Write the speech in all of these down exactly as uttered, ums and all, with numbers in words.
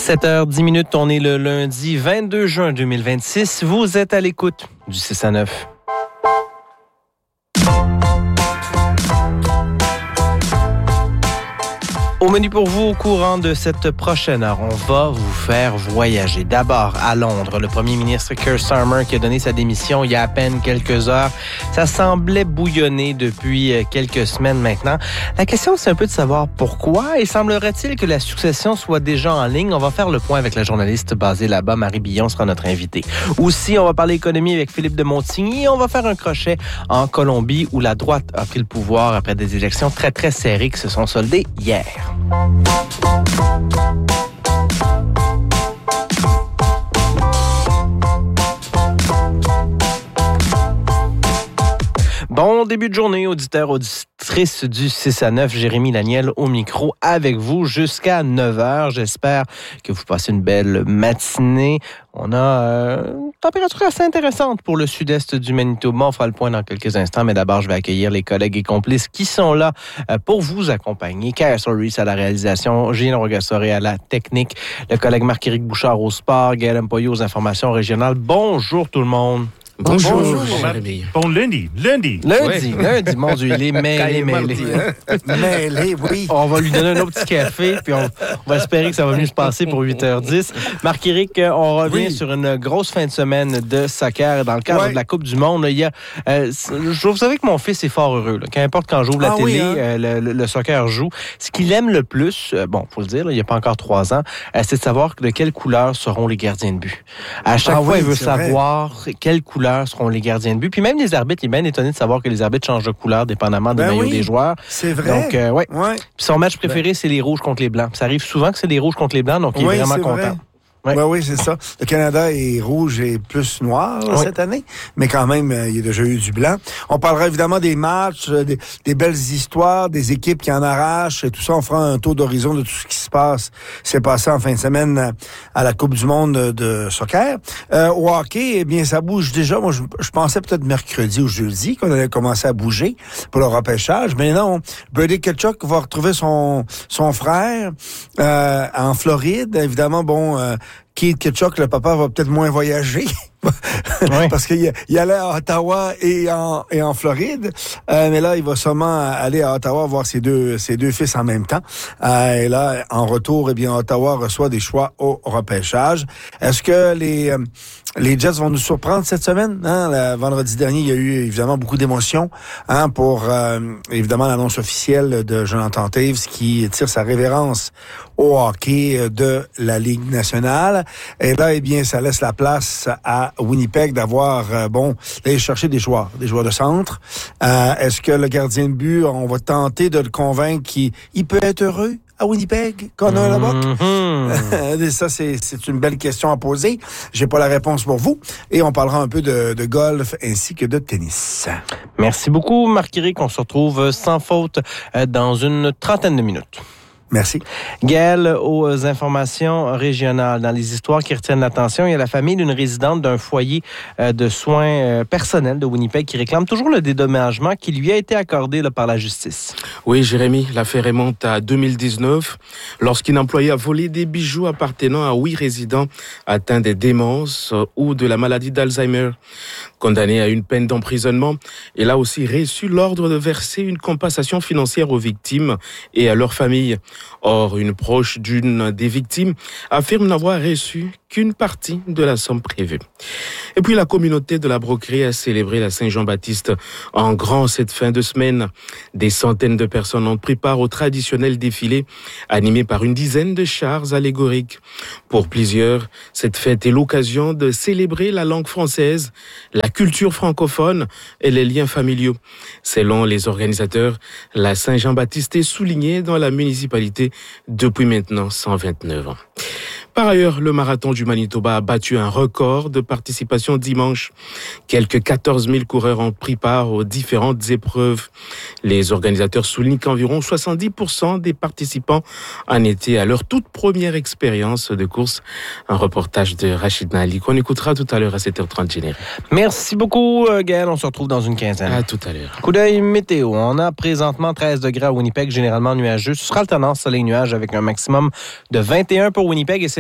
sept heures dix minutes, on est le lundi vingt-deux juin deux mille vingt-six. Vous êtes à l'écoute du six à neuf. Au menu pour vous, au courant de cette prochaine heure, on va vous faire voyager. D'abord, à Londres, le premier ministre Keir Starmer qui a donné sa démission il y a à peine quelques heures. Ça semblait bouillonner depuis quelques semaines maintenant. La question, c'est un peu de savoir pourquoi. Et semblerait-il que la succession soit déjà en ligne. On va faire le point avec la journaliste basée là-bas. Marie Billon sera notre invitée. Aussi, on va parler économie avec Philippe de Montigny. Et on va faire un crochet en Colombie où la droite a pris le pouvoir après des élections très, très serrées qui se sont soldées hier. Bon début de journée, auditeurs, auditrices du six à neuf. Jérémy Laniel au micro avec vous jusqu'à neuf heures. J'espère que vous passez une belle matinée. On a euh, une température assez intéressante pour le sud-est du Manitoba. On fera le point dans quelques instants, mais d'abord, je vais accueillir les collègues et complices qui sont là euh, pour vous accompagner. Kaya Soris à la réalisation, Gilles Rogassoré à la technique, le collègue Marc-Éric Bouchard au sport, Gaël Empoyo aux informations régionales. Bonjour tout le monde. Bonjour, Bonjour Jérémy. Bon lundi, lundi. Lundi, ouais. lundi, mon Dieu, il est mêlé, mêlé. Mêlé, oui. On va lui donner un autre petit café, puis on, on va espérer que ça va mieux se passer pour huit heures dix. Marc-Éric, on revient oui. sur une grosse fin de semaine de soccer dans le cadre ouais. de la Coupe du Monde. Il y a, euh, je, vous savez que mon fils est fort heureux. Là. Qu'importe quand j'ouvre la ah, télé, oui, hein? euh, le, le, le soccer joue. Ce qu'il aime le plus, euh, bon, faut le dire, là, il n'y a pas encore trois ans, euh, c'est de savoir de quelle couleur seront les gardiens de but. À chaque ah, fois, oui, il veut savoir vrai. quelle couleur seront les gardiens de but. Puis même les arbitres, il est bien étonné de savoir que les arbitres changent de couleur dépendamment des ben maillots oui, des joueurs. C'est vrai. Donc, euh, ouais. ouais. Puis son match préféré, ben. c'est les rouges contre les blancs. Ça arrive souvent que c'est les rouges contre les blancs, donc il oui, est vraiment c'est content. Vrai. Oui. Ben oui, c'est ça. Le Canada est rouge et plus noir oui. cette année, mais quand même, il y a déjà eu du blanc. On parlera évidemment des matchs, des, des belles histoires, des équipes qui en arrachent et tout ça. On fera un tour d'horizon de tout ce qui se passe. C'est passé en fin de semaine à la Coupe du monde de soccer. Euh, au hockey, eh bien, ça bouge déjà. Moi, je, je pensais peut-être mercredi ou jeudi qu'on allait commencer à bouger pour le repêchage, mais non. Brady Tkachuk va retrouver son son frère euh, en Floride. Évidemment, bon... Euh, Keith Tkachuk, le papa, va peut-être moins voyager oui. parce qu'il il allait à Ottawa et en, et en Floride. Euh, mais là, il va sûrement aller à Ottawa voir ses deux, ses deux fils en même temps. Euh, et là, en retour, eh bien, Ottawa reçoit des choix au repêchage. Est-ce que les, euh, les Jets vont nous surprendre cette semaine? Hein? Le vendredi dernier, il y a eu évidemment beaucoup d'émotions hein, pour euh, évidemment l'annonce officielle de Jonathan Toews qui tire sa révérence au hockey de la Ligue nationale. Et là, eh bien, ça laisse la place à Winnipeg d'avoir, euh, bon, d'aller chercher des joueurs, des joueurs de centre. Euh, est-ce que le gardien de but, on va tenter de le convaincre qu'il il peut être heureux à Winnipeg, qu'on a un là-bas? Mm-hmm. Ça, c'est, c'est une belle question à poser. J'ai pas la réponse pour vous. Et on parlera un peu de, de golf ainsi que de tennis. Merci beaucoup, Marc-Éric. On se retrouve sans faute dans une trentaine de minutes. Merci. Gaël, aux informations régionales. Dans les histoires qui retiennent l'attention, il y a la famille d'une résidente d'un foyer de soins personnels de Winnipeg qui réclame toujours le dédommagement qui lui a été accordé là, par la justice. Oui, Jérémy, l'affaire remonte à deux mille dix-neuf, lorsqu'une employée a volé des bijoux appartenant à huit résidents atteints de démence ou de la maladie d'Alzheimer. Condamnée à une peine d'emprisonnement, elle a aussi reçu l'ordre de verser une compensation financière aux victimes et à leurs familles. Or, une proche d'une des victimes affirme n'avoir reçu qu'une partie de la somme prévue. Et puis, la communauté de la Broquerie a célébré la Saint-Jean-Baptiste en grand cette fin de semaine. Des centaines de personnes ont pris part au traditionnel défilé animé par une dizaine de chars allégoriques. Pour plusieurs, cette fête est l'occasion de célébrer la langue française, la culture francophone et les liens familiaux. Selon les organisateurs, la Saint-Jean-Baptiste est soulignée dans la municipalité depuis maintenant cent vingt-neuf ans. Par ailleurs, le marathon du Manitoba a battu un record de participation dimanche. Quelques quatorze mille coureurs ont pris part aux différentes épreuves. Les organisateurs soulignent qu'environ soixante-dix pour cent des participants en étaient à leur toute première expérience de course. Un reportage de Rachid Nali qu'on écoutera tout à l'heure à sept heures trente générique. Merci beaucoup, Gaël. On se retrouve dans une quinzaine. À tout à l'heure. Coup d'œil météo. On a présentement treize degrés à Winnipeg, généralement nuageux. Ce sera alternance soleil-nuage avec un maximum de vingt et un pour Winnipeg et c'est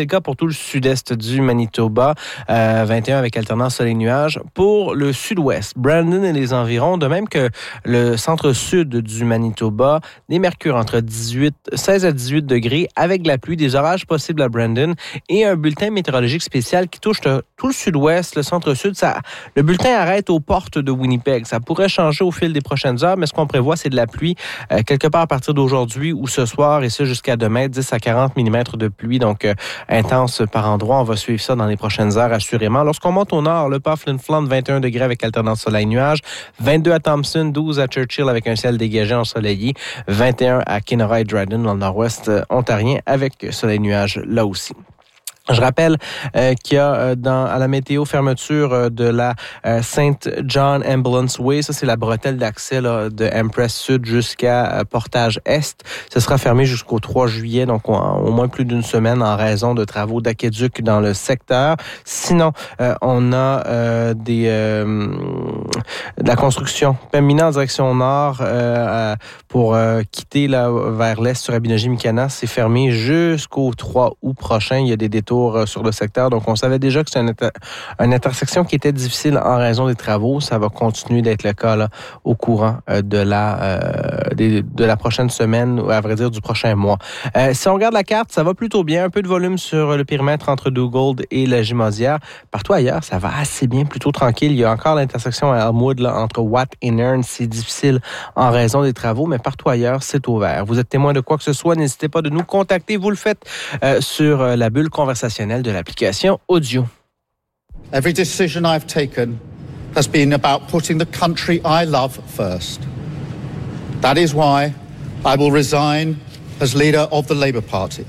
c'est le cas pour tout le sud-est du Manitoba, euh, vingt et un avec alternance soleil-nuages. Pour le sud-ouest, Brandon et les environs, de même que le centre-sud du Manitoba, des mercures entre dix-huit, seize à dix-huit degrés avec de la pluie, des orages possibles à Brandon et un bulletin météorologique spécial qui touche le, tout le sud-ouest, le centre-sud. Ça, le bulletin arrête aux portes de Winnipeg. Ça pourrait changer au fil des prochaines heures, mais ce qu'on prévoit, c'est de la pluie euh, quelque part à partir d'aujourd'hui ou ce soir, et ça jusqu'à demain, dix à quarante millimètres de pluie, donc euh, intense par endroit. On va suivre ça dans les prochaines heures, assurément. Lorsqu'on monte au nord, le pas Flin Flon, vingt et un degrés avec alternance soleil-nuages, vingt-deux à Thompson, douze à Churchill avec un ciel dégagé ensoleillé, vingt et un à Kenora et Dryden dans le nord-ouest euh, ontarien avec soleil-nuages là aussi. Je rappelle euh, qu'il y a euh, dans, à la météo fermeture euh, de la euh, Saint John Ambulance Way. Ça, c'est la bretelle d'accès là, de Empress Sud jusqu'à euh, Portage Est. Ce sera fermé jusqu'au trois juillet, donc on, au moins plus d'une semaine en raison de travaux d'aqueduc dans le secteur. Sinon, euh, on a euh, des euh, de la construction Pembina en direction nord euh, pour euh, quitter là, vers l'est sur Abinogi-Mikana. C'est fermé jusqu'au trois août prochain. Il y a des détours sur le secteur. Donc, on savait déjà que c'est une, inter- une intersection qui était difficile en raison des travaux. Ça va continuer d'être le cas là, au courant euh, de la euh, des, de la prochaine semaine, ou à vrai dire du prochain mois. Euh, si on regarde la carte, ça va plutôt bien. Un peu de volume sur le périmètre entre Dugald et la Gimosière. Partout ailleurs, ça va assez bien, plutôt tranquille. Il y a encore l'intersection à Elmwood là, entre Watt et Nairn. C'est difficile en raison des travaux, mais partout ailleurs, c'est ouvert. Vous êtes témoin de quoi que ce soit, n'hésitez pas de nous contacter. Vous le faites euh, sur euh, la bulle conversationnelle de l'application audio. Every decision I've taken has been about putting the country I love first. That is why I will resign as leader of the Labour Party.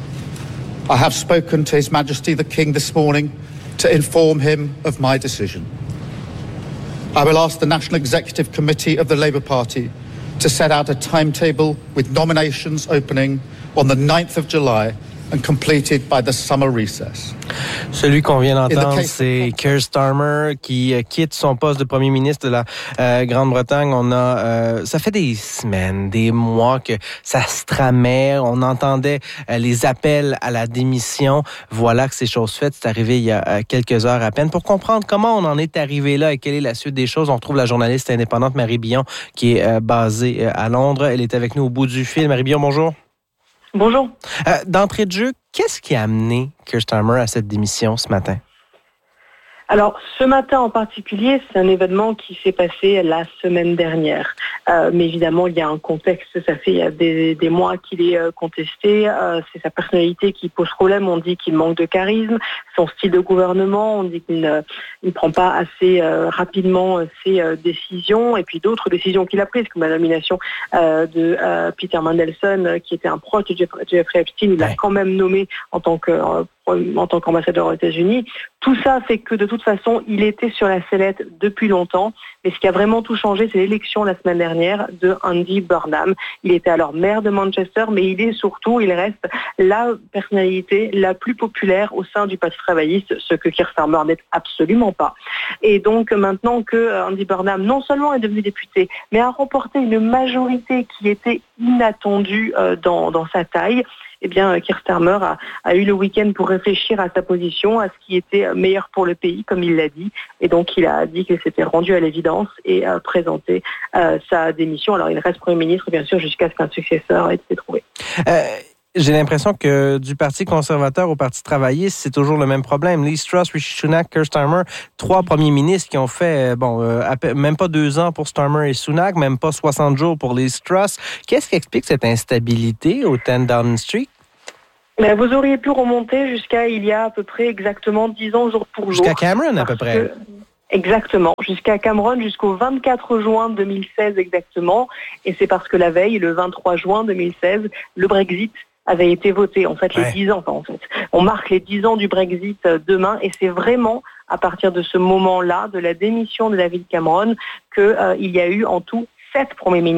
I have spoken to His Majesty the King this morning to inform him of my decision. I will ask the National Executive Committee of the Labour Party to set out a timetable with nominations opening on the ninth of July and completed by the summer recess. Celui qu'on vient d'entendre, c'est Keir Starmer qui euh, quitte son poste de premier ministre de la euh, Grande-Bretagne. On a, euh, ça fait des semaines, des mois que ça se tramait. On entendait euh, les appels à la démission. Voilà que c'est chose faite. C'est arrivé il y a euh, quelques heures à peine. Pour comprendre comment on en est arrivé là et quelle est la suite des choses, on retrouve la journaliste indépendante Marie Billon qui est euh, basée euh, à Londres. Elle est avec nous au bout du fil. Marie Billon, bonjour. Bonjour. Euh, d'entrée de jeu, qu'est-ce qui a amené Keir Starmer à cette démission ce matin? Alors, ce matin en particulier, c'est un événement qui s'est passé la semaine dernière. Euh, mais évidemment, il y a un contexte. Ça fait il y a des, des mois qu'il est euh, contesté. Euh, c'est sa personnalité qui pose problème. On dit qu'il manque de charisme. Son style de gouvernement, on dit qu'il ne, il ne prend pas assez euh, rapidement euh, ses euh, décisions. Et puis d'autres décisions qu'il a prises, comme la nomination euh, de euh, Peter Mandelson, euh, qui était un proche de Jeff- Jeffrey Epstein. Il l'a quand même nommé en tant que... Euh, en tant qu'ambassadeur aux États-Unis. Tout ça fait que de toute façon, il était sur la sellette depuis longtemps. Mais ce qui a vraiment tout changé, c'est l'élection la semaine dernière de Andy Burnham. Il était alors maire de Manchester, mais il est surtout, il reste la personnalité la plus populaire au sein du Parti travailliste, ce que Keir Starmer n'est absolument pas. Et donc maintenant que Andy Burnham non seulement est devenu député, mais a remporté une majorité qui était inattendue dans, dans sa taille, eh bien, Keir Starmer a, a eu le week-end pour réfléchir à sa position, à ce qui était meilleur pour le pays, comme il l'a dit. Et donc, il a dit qu'il s'était rendu à l'évidence et a présenté euh, sa démission. Alors, il reste Premier ministre, bien sûr, jusqu'à ce qu'un successeur ait été trouvé. Euh... J'ai l'impression que du Parti conservateur au Parti travailliste, c'est toujours le même problème. Liz Truss, Rishi Sunak, Keir Starmer, trois premiers ministres qui ont fait, bon, euh, même pas deux ans pour Starmer et Sunak, même pas soixante jours pour Liz Truss. Qu'est-ce qui explique cette instabilité au dix Downing Street? Mais vous auriez pu remonter jusqu'à il y a à peu près exactement dix ans jour pour jour. Jusqu'à Cameron à peu près. Que... Exactement, jusqu'à Cameron, jusqu'au vingt-quatre juin deux mille seize exactement. Et c'est parce que la veille, le vingt-trois juin deux mille seize, le Brexit avait été voté. En fait, les ouais. dix ans, en fait. On marque les dix ans du Brexit demain et c'est vraiment à partir de ce moment-là, de la démission de David Cameron, qu'il euh, y a eu en tout sept premiers ministres qui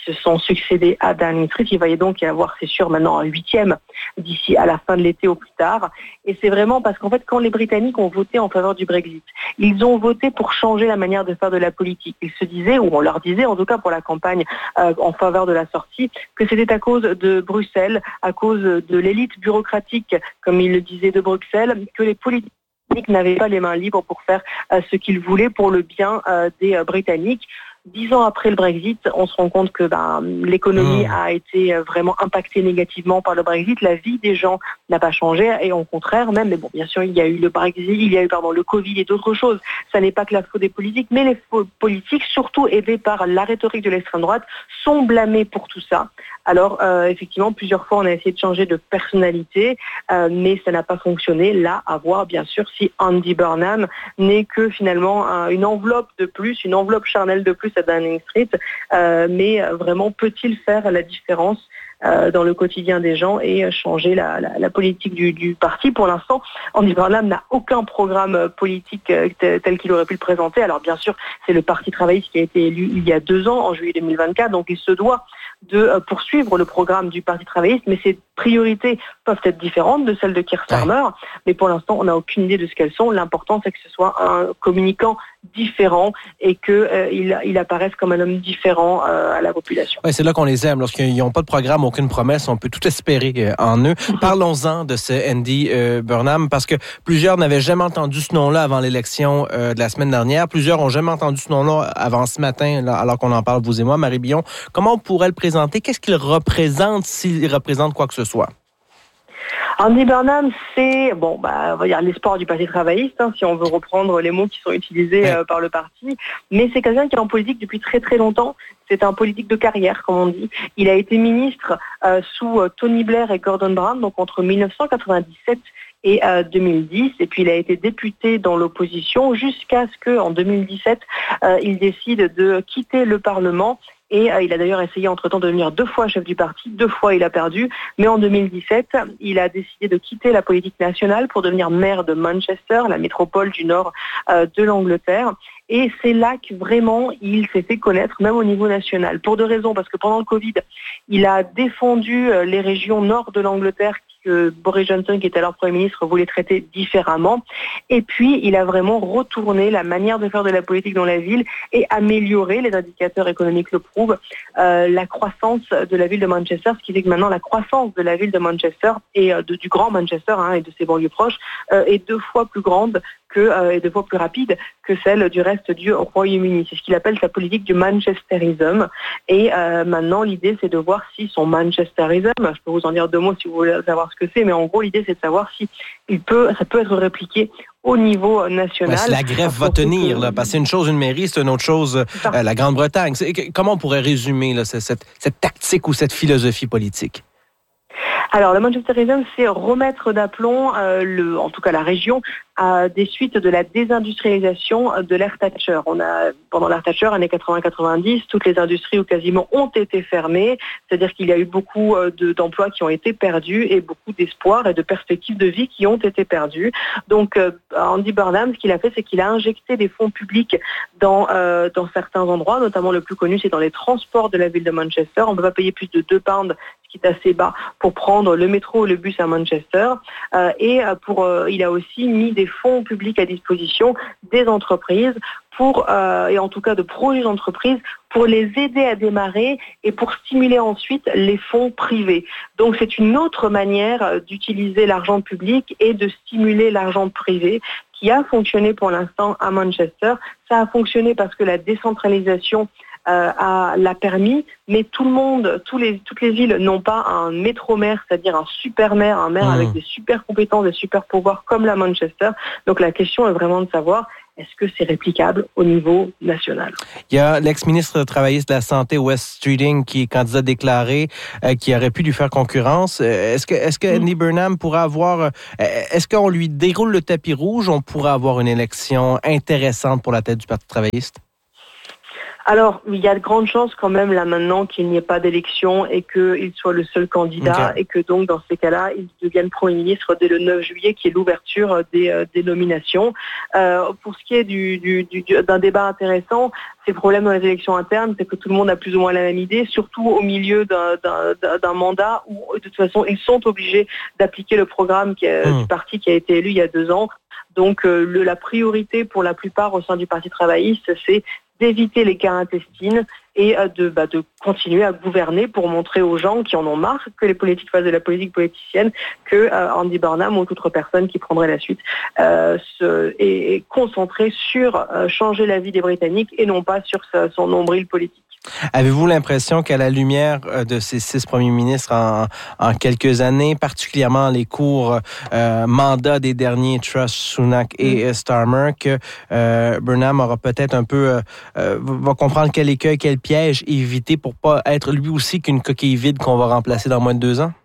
se sont succédés à Downing Street. Il va y donc y avoir, c'est sûr, maintenant un huitième d'ici à la fin de l'été au plus tard. Et c'est vraiment parce qu'en fait, quand les Britanniques ont voté en faveur du Brexit, ils ont voté pour changer la manière de faire de la politique. Ils se disaient, ou on leur disait, en tout cas pour la campagne euh, en faveur de la sortie, que c'était à cause de Bruxelles, à cause de l'élite bureaucratique, comme ils le disaient, de Bruxelles, que les politiques n'avaient pas les mains libres pour faire euh, ce qu'ils voulaient pour le bien euh, des euh, Britanniques. Dix ans après le Brexit, on se rend compte que ben, l'économie mmh. a été vraiment impactée négativement par le Brexit. La vie des gens n'a pas changé et au contraire même. Mais bon, bien sûr, il y a eu le Brexit, il y a eu pardon le Covid et d'autres choses. Ça n'est pas que la faute des politiques, mais les politiques, surtout aidés par la rhétorique de l'extrême droite, sont blâmés pour tout ça. Alors euh, effectivement, plusieurs fois, on a essayé de changer de personnalité, euh, mais ça n'a pas fonctionné. Là, à voir bien sûr si Andy Burnham n'est que finalement un, une enveloppe de plus, une enveloppe charnelle de plus à Downing Street, euh, mais vraiment peut-il faire la différence euh, dans le quotidien des gens et changer la, la, la politique du, du parti. Pour l'instant, Andy Burnham n'a aucun programme politique euh, tel qu'il aurait pu le présenter. Alors bien sûr, c'est le Parti travailliste qui a été élu il y a deux ans, en juillet deux mille vingt-quatre, donc il se doit de euh, poursuivre le programme du Parti travailliste, mais ses priorités peuvent être différentes de celles de Keir Starmer, ouais. mais pour l'instant, on n'a aucune idée de ce qu'elles sont. L'important, c'est que ce soit un communicant différent et qu'il euh, il apparaisse comme un homme différent euh, à la population. Ouais, c'est là qu'on les aime. Lorsqu'ils n'ont pas de programme, aucune promesse, on peut tout espérer euh, en eux. Parlons-en de ce Andy euh, Burnham, parce que plusieurs n'avaient jamais entendu ce nom-là avant l'élection euh, de la semaine dernière. Plusieurs n'ont jamais entendu ce nom-là avant ce matin, là, alors qu'on en parle, vous et moi, Marie Billon. Comment on pourrait le présenter? Qu'est-ce qu'il représente, s'il représente quoi que ce soit? Andy Burnham, c'est bon, bah, on va dire l'espoir du Parti travailliste, hein, si on veut reprendre les mots qui sont utilisés euh, par le parti. Mais c'est quelqu'un qui est en politique depuis très très longtemps. C'est un politique de carrière, comme on dit. Il a été ministre euh, sous euh, Tony Blair et Gordon Brown, donc entre dix-neuf cent quatre-vingt-dix-sept et euh, deux mille dix. Et puis il a été député dans l'opposition jusqu'à ce qu'en deux mille dix-sept, euh, il décide de quitter le Parlement. Et euh, il a d'ailleurs essayé entre-temps de devenir deux fois chef du parti, deux fois il a perdu. Mais en deux mille dix-sept, il a décidé de quitter la politique nationale pour devenir maire de Manchester, la métropole du nord euh, de l'Angleterre. Et c'est là que vraiment il s'est fait connaître, même au niveau national. Pour deux raisons, parce que pendant le Covid, il a défendu les régions nord de l'Angleterre que Boris Johnson, qui était alors Premier ministre, voulait traiter différemment. Et puis, il a vraiment retourné la manière de faire de la politique dans la ville et amélioré, les indicateurs économiques le prouvent, euh, la croissance de la ville de Manchester, ce qui fait que maintenant la croissance de la ville de Manchester et euh, de, du grand Manchester hein, et de ses banlieues proches euh, est deux fois plus grande que, euh, et deux fois plus rapide que celle du reste du Royaume-Uni. C'est ce qu'il appelle sa politique du manchesterisme. Et euh, maintenant, l'idée, c'est de voir si son manchesterisme, je peux vous en dire deux mots si vous voulez savoir ce que c'est, mais en gros, l'idée, c'est de savoir si il peut, ça peut être répliqué au niveau national. Ouais, si la greffe va tenir, que... là, parce que c'est une chose, une mairie, c'est une autre chose, euh, la Grande-Bretagne. C'est, comment on pourrait résumer là, cette, cette tactique ou cette philosophie politique? Alors, le manchesterisme, c'est remettre d'aplomb, euh, le, en tout cas la région, à des suites de la désindustrialisation de l'ère Thatcher. On a, pendant l'ère Thatcher, années quatre-vingts quatre-vingt-dix, toutes les industries ou quasiment ont été fermées, c'est-à-dire qu'il y a eu beaucoup de, d'emplois qui ont été perdus et beaucoup d'espoirs et de perspectives de vie qui ont été perdus. Donc, euh, Andy Burnham, ce qu'il a fait, c'est qu'il a injecté des fonds publics dans, euh, dans certains endroits, notamment le plus connu, c'est dans les transports de la ville de Manchester. On ne peut pas payer plus de deux pounds, ce qui est assez bas, pour prendre le métro ou le bus à Manchester. Euh, et pour, euh, il a aussi mis des fonds publics à disposition des entreprises pour, euh, et en tout cas de projets d'entreprises, pour les aider à démarrer et pour stimuler ensuite les fonds privés. Donc c'est une autre manière d'utiliser l'argent public et de stimuler l'argent privé qui a fonctionné pour l'instant à Manchester. Ça a fonctionné parce que la décentralisation Euh, a, l'a permis, mais tout le monde, tous les, toutes les villes n'ont pas un métro-maire, c'est-à-dire un super maire, un maire mmh. avec des super compétences, des super pouvoirs comme la Manchester. Donc la question est vraiment de savoir, est-ce que c'est réplicable au niveau national? Il y a l'ex-ministre travailliste de la Santé, Wes Streeting, qui est candidat déclaré, euh, qui aurait pu lui faire concurrence. Est-ce que, est-ce que mmh. Andy Burnham pourra avoir... Euh, est-ce qu'on lui déroule le tapis rouge? On pourrait avoir une élection intéressante pour la tête du Parti travailliste? Alors, il y a de grandes chances quand même là maintenant qu'il n'y ait pas d'élection et qu'il soit le seul candidat okay. et que donc dans ces cas-là, il devienne Premier ministre dès le neuf juillet, qui est l'ouverture des, euh, des nominations. Euh, pour ce qui est du, du, du, d'un débat intéressant, ces problèmes dans les élections internes, c'est que tout le monde a plus ou moins la même idée, surtout au milieu d'un, d'un, d'un mandat où de toute façon ils sont obligés d'appliquer le programme qui est, mmh. du parti qui a été élu il y a deux ans. Donc euh, le, la priorité pour la plupart au sein du Parti travailliste, c'est d'éviter les guerres intestines et de, bah, de continuer à gouverner pour montrer aux gens qui en ont marre que les politiques fassent de la politique politicienne, que euh, Andy Burnham ou toute autre personne qui prendrait la suite euh, se, est, est concentrée sur euh, changer la vie des Britanniques et non pas sur sa, son nombril politique. Avez-vous l'impression qu'à la lumière de ces six premiers ministres en, en quelques années, particulièrement les courts euh, mandats des derniers Truss, Sunak et mm. Starmer, que euh, Burnham aura peut-être un peu euh, va comprendre quel écueil, quel piège éviter pour pas être lui aussi qu'une coquille vide qu'on va remplacer dans moins de deux ans?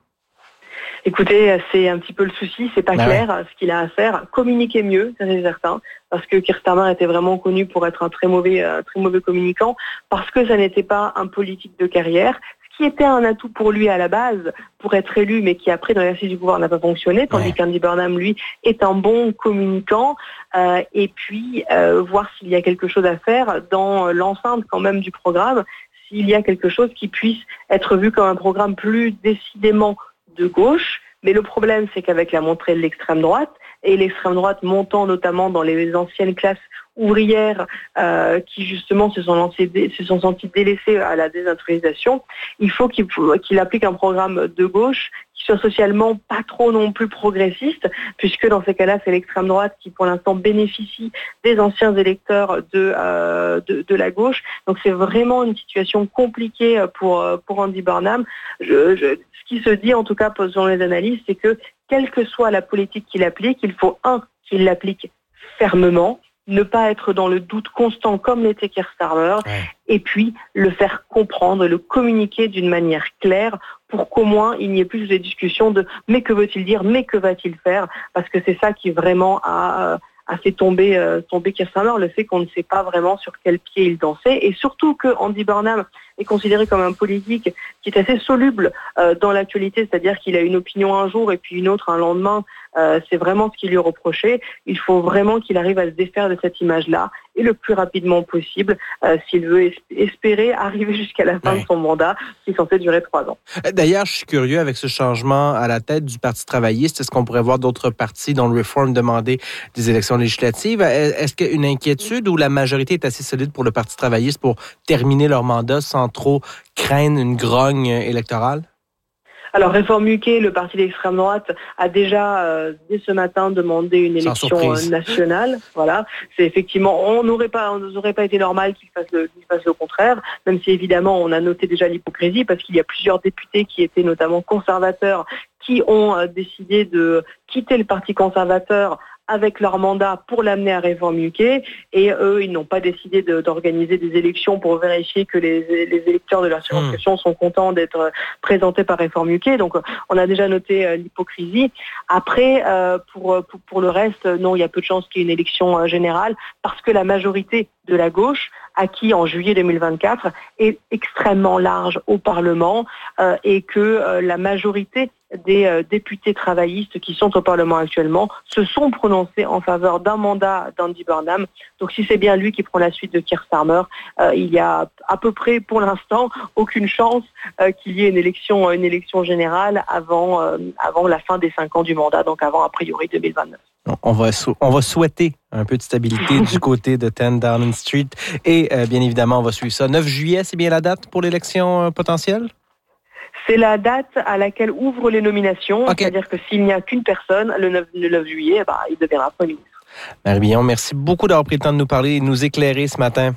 Écoutez, c'est un petit peu le souci, c'est pas ben clair ouais. ce qu'il a à faire. Communiquer mieux, ça c'est certain, parce que Keir Starmer était vraiment connu pour être un très mauvais, euh, très mauvais communicant, parce que ça n'était pas un politique de carrière, ce qui était un atout pour lui à la base, pour être élu, mais qui après dans l'exercice du pouvoir n'a pas fonctionné, tandis ouais. qu'Andy Burnham, lui, est un bon communicant, euh, et puis euh, voir s'il y a quelque chose à faire dans l'enceinte quand même du programme, s'il y a quelque chose qui puisse être vu comme un programme plus décidément de gauche, mais le problème c'est qu'avec la montée de l'extrême droite, et l'extrême droite montant notamment dans les anciennes classes ouvrières euh, qui justement se sont, lancées, se sont senties délaissées à la désindustrialisation, il faut qu'il, qu'il applique un programme de gauche qui soit socialement pas trop non plus progressiste, puisque dans ces cas-là, c'est l'extrême droite qui pour l'instant bénéficie des anciens électeurs de, euh, de, de la gauche. Donc c'est vraiment une situation compliquée pour, pour Andy Burnham. Je, je, ce qui se dit en tout cas selon les analyses, c'est que quelle que soit la politique qu'il applique, il faut un, qu'il l'applique fermement, ne pas être dans le doute constant comme l'était Keir Starmer, ouais. et puis le faire comprendre, le communiquer d'une manière claire pour qu'au moins il n'y ait plus de discussions de « mais que veut-il dire, mais que va-t-il faire ?» Parce que c'est ça qui vraiment a, a fait tomber, euh, tomber Keir Starmer, le fait qu'on ne sait pas vraiment sur quel pied il dansait, et surtout que Andy Burnham est considéré comme un politique qui est assez soluble euh, dans l'actualité, c'est-à-dire qu'il a une opinion un jour et puis une autre un lendemain. Euh, c'est vraiment ce qui lui est reproché. Il faut vraiment qu'il arrive à se défaire de cette image-là et le plus rapidement possible euh, s'il veut espérer arriver jusqu'à la fin ouais. de son mandat qui est censé durer trois ans. D'ailleurs, je suis curieux avec ce changement à la tête du Parti travailliste. Est-ce qu'on pourrait voir d'autres partis dont le Reform demander des élections législatives? Est-ce qu'il y a une inquiétude ou la majorité est assez solide pour le Parti travailliste pour terminer leur mandat sans trop craindre une grogne électorale? Alors, Réforme U K, le parti d'extrême droite, a déjà, euh, dès ce matin, demandé une élection euh, nationale. Voilà. C'est effectivement, on n'aurait pas, on n'aurait pas été normal qu'il fasse, le, qu'il fasse le contraire, même si évidemment, on a noté déjà l'hypocrisie, parce qu'il y a plusieurs députés qui étaient notamment conservateurs, qui ont euh, décidé de quitter le parti conservateur avec leur mandat pour l'amener à Réforme U K, et eux, ils n'ont pas décidé de, d'organiser des élections pour vérifier que les, les électeurs de leur circonscription mmh. sont contents d'être présentés par Réforme U K. Donc, on a déjà noté euh, l'hypocrisie. Après, euh, pour, pour, pour le reste, non, il y a peu de chances qu'il y ait une élection euh, générale, parce que la majorité de la gauche, acquis en juillet deux mille vingt-quatre, est extrêmement large au Parlement, euh, et que euh, la majorité des euh, députés travaillistes qui sont au Parlement actuellement se sont prononcés en faveur d'un mandat d'Andy Burnham. Donc si c'est bien lui qui prend la suite de Keir Starmer, euh, il y a à peu près pour l'instant aucune chance euh, qu'il y ait une élection, une élection générale avant, euh, avant la fin des cinq ans du mandat, donc avant a priori deux mille vingt-neuf. On va, sou- on va souhaiter un peu de stabilité du côté de dix Downing Street et euh, bien évidemment on va suivre ça. neuf juillet, c'est bien la date pour l'élection euh, potentielle? C'est la date à laquelle ouvrent les nominations, okay. C'est-à-dire que s'il n'y a qu'une personne, le neuf, le neuf juillet, bah, il deviendra Premier ministre. Marie Billon, merci beaucoup d'avoir pris le temps de nous parler et de nous éclairer ce matin.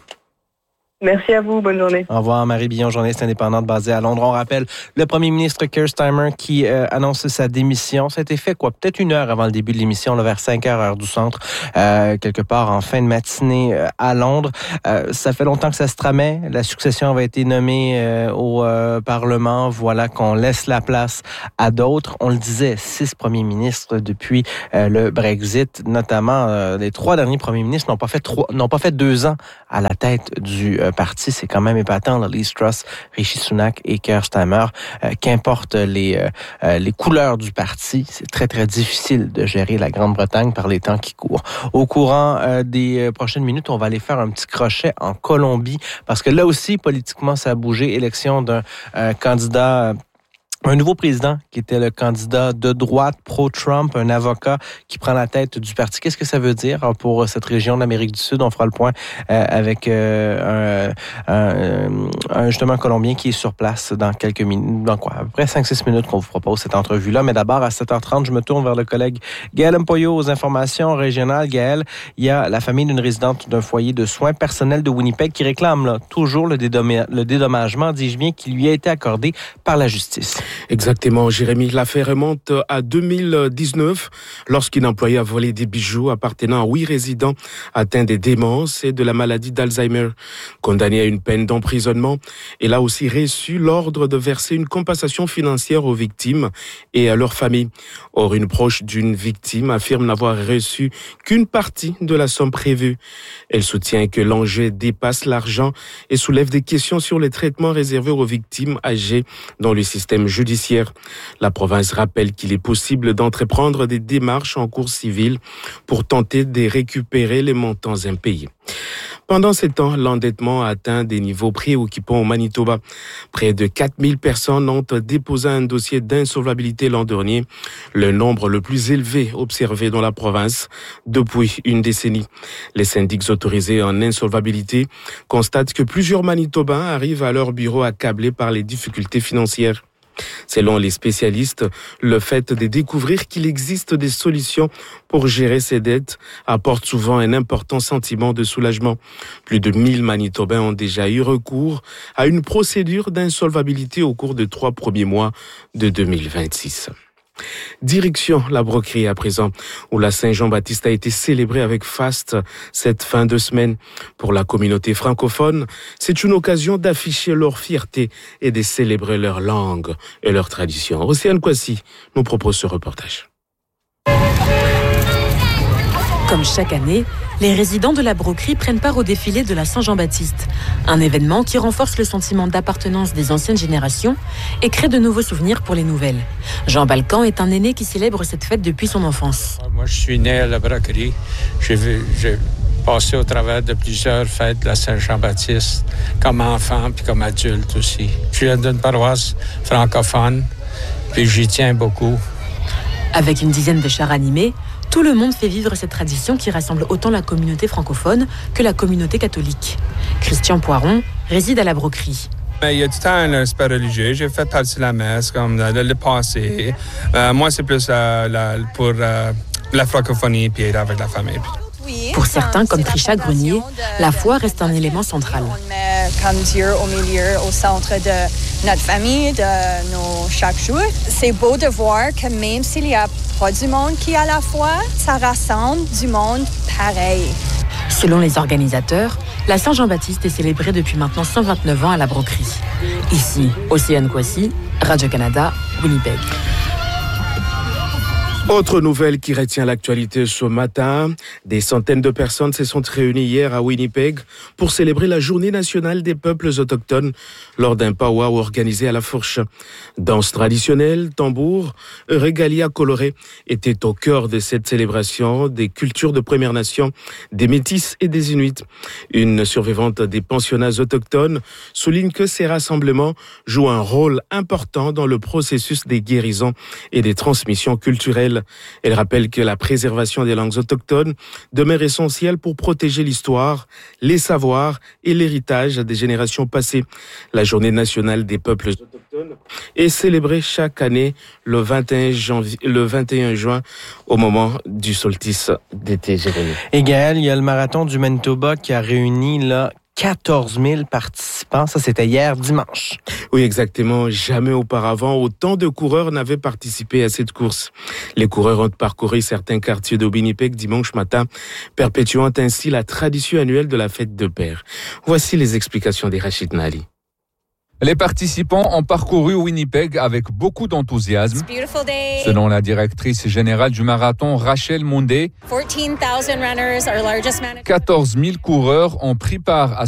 Merci à vous, bonne journée. Au revoir, Marie Billon, journaliste indépendante basée à Londres. On rappelle le premier ministre Keir Starmer qui euh, annonce sa démission. Ça a été fait quoi, peut-être une heure avant le début de l'émission, là, vers cinq heures, heure du centre, euh, quelque part en fin de matinée euh, à Londres. Euh, ça fait longtemps que ça se tramait. La succession avait été nommée euh, au euh, Parlement. Voilà qu'on laisse la place à d'autres. On le disait, six premiers ministres depuis euh, le Brexit, notamment euh, les trois derniers premiers ministres n'ont pas fait trois, n'ont pas fait deux ans à la tête du euh, euh, partis. C'est quand même épatant, là, Liz Truss, Rishi Sunak et Keir Starmer. Euh, qu'importe les, euh, euh, les couleurs du parti, c'est très, très difficile de gérer la Grande-Bretagne par les temps qui courent. Au courant euh, des euh, prochaines minutes, on va aller faire un petit crochet en Colombie, parce que là aussi, politiquement, ça a bougé. Élection d'un euh, candidat... Euh, Un nouveau président qui était le candidat de droite pro-Trump, un avocat qui prend la tête du parti. Qu'est-ce que ça veut dire pour cette région de l'Amérique du Sud? On fera le point euh, avec euh, un, un, un justement Colombien qui est sur place dans quelques minutes, dans quoi, à peu près cinq six minutes qu'on vous propose cette entrevue-là. Mais d'abord, à sept heures trente, je me tourne vers le collègue Gaël Mpoyo aux informations régionales. Gaël, il y a la famille d'une résidente d'un foyer de soins personnels de Winnipeg qui réclame là, toujours le, dédomm- le dédommagement, dis-je bien, qui lui a été accordé par la justice. Exactement, Jérémy. L'affaire remonte à deux mille dix-neuf, lorsqu'une employée a volé des bijoux appartenant à huit résidents atteints des démences et de la maladie d'Alzheimer. Condamnée à une peine d'emprisonnement, elle a aussi reçu l'ordre de verser une compensation financière aux victimes et à leurs familles. Or, une proche d'une victime affirme n'avoir reçu qu'une partie de la somme prévue. Elle soutient que l'enjeu dépasse l'argent et soulève des questions sur les traitements réservés aux victimes âgées dans le système judiciaire. La province rappelle qu'il est possible d'entreprendre des démarches en cour civile pour tenter de récupérer les montants impayés. Pendant ces temps, l'endettement a atteint des niveaux préoccupants au Manitoba. Près de quatre mille personnes ont déposé un dossier d'insolvabilité l'an dernier, le nombre le plus élevé observé dans la province depuis une décennie. Les syndics autorisés en insolvabilité constatent que plusieurs Manitobains arrivent à leur bureau accablés par les difficultés financières. Selon les spécialistes, le fait de découvrir qu'il existe des solutions pour gérer ces dettes apporte souvent un important sentiment de soulagement. Plus de mille Manitobains ont déjà eu recours à une procédure d'insolvabilité au cours des trois premiers mois de deux mille vingt-six. Direction la Broquerie à présent, où la Saint-Jean-Baptiste a été célébrée avec faste cette fin de semaine. Pour la communauté francophone, c'est une occasion d'afficher leur fierté et de célébrer leur langue et leur tradition. Océane Kwasi nous propose ce reportage. Comme chaque année, les résidents de la Broquerie prennent part au défilé de la Saint-Jean-Baptiste, un événement qui renforce le sentiment d'appartenance des anciennes générations et crée de nouveaux souvenirs pour les nouvelles. Jean Balcan est un aîné qui célèbre cette fête depuis son enfance. Moi, je suis né à la Broquerie. J'ai, vu, j'ai passé au travers de plusieurs fêtes de la Saint-Jean-Baptiste, comme enfant puis comme adulte aussi. Je viens d'une paroisse francophone, puis j'y tiens beaucoup. Avec une dizaine de chars animés, tout le monde fait vivre cette tradition qui rassemble autant la communauté francophone que la communauté catholique. Christian Poiron réside à la Broquerie. Il y a tout le temps un aspect religieux. J'ai fait partie de la messe, comme le, le passé. Euh, moi, c'est plus euh, la, pour euh, la francophonie puis être avec la famille. Pour certains, comme Trisha Grenier, la foi reste un élément central. On met comme Dieu au milieu, au centre de notre famille, de nos chaque jour. C'est beau de voir que même s'il n'y a pas du monde qui a la foi, ça rassemble du monde pareil. Selon les organisateurs, la Saint-Jean-Baptiste est célébrée depuis maintenant cent vingt-neuf ans à la Broquerie. Ici, Océane Kwasi, Radio-Canada, Winnipeg. Autre nouvelle qui retient l'actualité ce matin, des centaines de personnes se sont réunies hier à Winnipeg pour célébrer la Journée nationale des peuples autochtones lors d'un powwow organisé à la Fourche. Danse traditionnelle, tambour, régalia colorée étaient au cœur de cette célébration des cultures de Premières Nations, des Métis et des Inuits. Une survivante des pensionnats autochtones souligne que ces rassemblements jouent un rôle important dans le processus des guérisons et des transmissions culturelles. Elle rappelle que la préservation des langues autochtones demeure essentielle pour protéger l'histoire, les savoirs et l'héritage des générations passées. La Journée nationale des peuples autochtones est célébrée chaque année le vingt et un janvier, le vingt et un juin au moment du solstice d'été. Jérémy. Et Gaël, il y a le marathon du Manitoba qui a réuni là quatorze mille participants. Ça, c'était hier dimanche. Oui, exactement. Jamais auparavant, autant de coureurs n'avaient participé à cette course. Les coureurs ont parcouru certains quartiers de Winnipeg dimanche matin, perpétuant ainsi la tradition annuelle de la fête de père. Voici les explications d'Irachid Nali. Les participants ont parcouru Winnipeg avec beaucoup d'enthousiasme. Selon la directrice générale du marathon, Rachel Mondé, quatorze mille coureurs ont pris part à